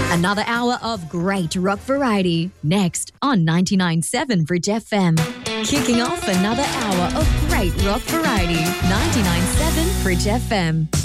Another hour of great rock variety next on 99.7 Bridge FM. Kicking off another hour of great rock variety. 99.7 Bridge FM.